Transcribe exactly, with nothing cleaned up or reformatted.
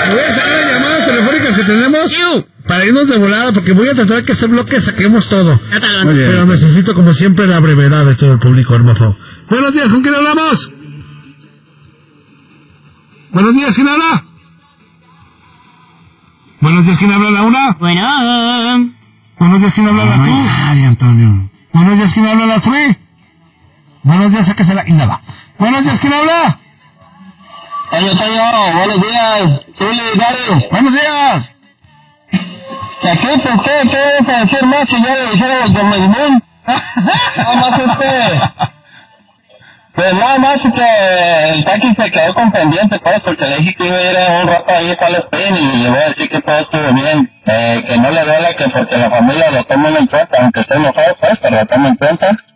voy a hacer las llamadas telefónicas que tenemos para irnos de volada, porque voy a tratar que ese bloque saquemos todo. Oye, pero necesito, como siempre, la brevedad de todo el público hermoso. Buenos días, ¿con quién hablamos? Buenos días, ¿quién habla? Buenos días, ¿quién habla, Laura? Bueno. Buenos días, ¿quién habla, la tú? Ay, Antonio. Buenos días, ¿quién habla, la Free? Buenos días, sáquese la... Y nada. Buenos días, ¿quién habla? Oye, Toño, buenos días. Tuli, Dario. Buenos días. ¿Aquí por qué? ¿Qué vas a decir más que ya lo dijeron los de Medellín? Nada más este... Pues nada más que el Taki se quedó con pendiente, pues, porque le dije que iba a ir a un rato ahí a Sal Spring y le voy a decir que todo estuvo bien. Eh, que no le duele, que porque la familia lo toma en cuenta, aunque esté enojado, pues, pero lo toma en cuenta.